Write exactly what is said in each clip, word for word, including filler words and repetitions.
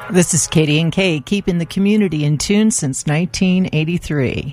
This is K D N K, keeping the community in tune since nineteen eighty-three.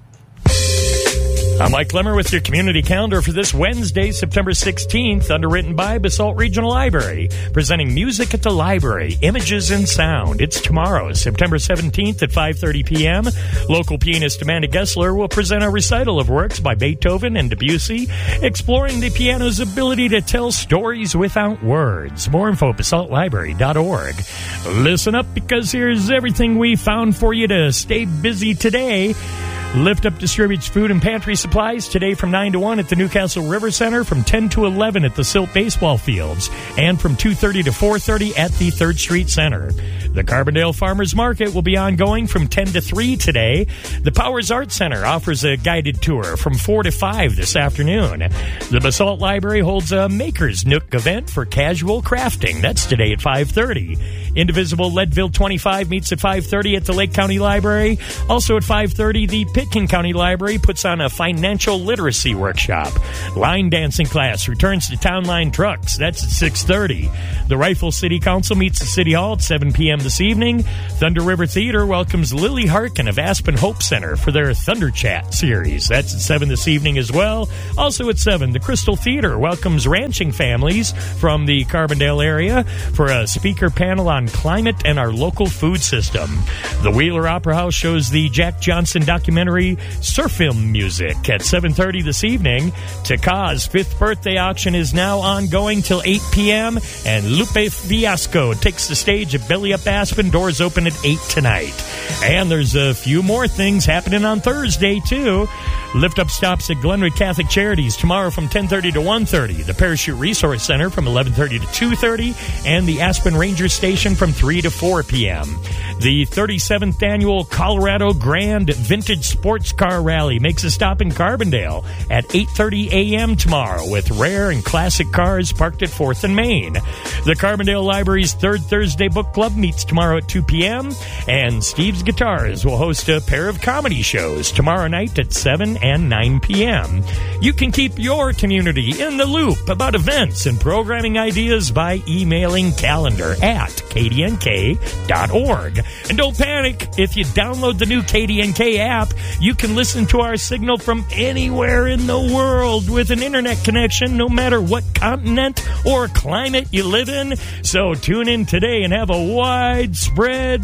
I'm Mike Lemmer with your community calendar for this Wednesday, September sixteenth, underwritten by Basalt Regional Library, presenting Music at the Library, Images and Sound. It's tomorrow, September seventeenth at five thirty p.m. Local pianist Amanda Gessler will present a recital of works by Beethoven and Debussy, exploring the piano's ability to tell stories without words. More info at basalt library dot org. Listen up, because here's everything we found for you to stay busy today. Lift Up distributes food and pantry supplies today from nine to one at the Newcastle River Center, from ten to eleven at the Silt Baseball Fields, and from two thirty to four thirty at the third Street Center. The Carbondale Farmers Market will be ongoing from ten to three today. The Powers Art Center offers a guided tour from four to five this afternoon. The Basalt Library holds a Maker's Nook event for casual crafting. That's today at five thirty. Indivisible Leadville twenty-five meets at five thirty at the Lake County Library. Also at five thirty, the Pitkin County Library puts on a financial literacy workshop. Line dancing class returns to Town Line Trucks. That's at six thirty. The Rifle City Council meets at City Hall at seven p.m. this evening. Thunder River Theater welcomes Lily Harkin of Aspen Hope Center for their Thunder Chat series. That's at seven this evening as well. Also at seven, the Crystal Theater welcomes ranching families from the Carbondale area for a speaker panel on climate and our local food system. The Wheeler Opera House shows the Jack Johnson documentary Surf Film Music at seven thirty this evening. Taka's fifth birthday auction is now ongoing till eight p.m. and Lupe Fiasco takes the stage at Belly Up Aspen. Doors open at eight tonight. And there's a few more things happening on Thursday, too. Lift Up stops at Glenwood Catholic Charities tomorrow from ten thirty to one thirty. The Parachute Resource Center from eleven thirty to two thirty. And the Aspen Ranger Station from three to four p.m. The thirty-seventh Annual Colorado Grand Vintage Sports Car Rally makes a stop in Carbondale at eight thirty a.m. tomorrow with rare and classic cars parked at fourth and Main. The Carbondale Library's Third Thursday Book Club meets tomorrow at two p.m. And Steve's Guitars will host a pair of comedy shows tomorrow night at seven and nine p.m. You can keep your community in the loop about events and programming ideas by emailing calendar at k d n k dot org. And don't panic, if you download the new K D N K app, you can listen to our signal from anywhere in the world with an internet connection, no matter what continent or climate you live in. So tune in today and have a widespread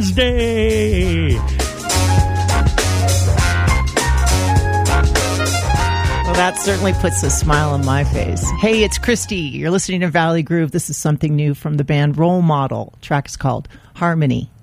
Wednesday. Well, that certainly puts a smile on my face. Hey, it's Christy. You're listening to Valley Groove. This is something new from the band Role Model. The track is called Harmony.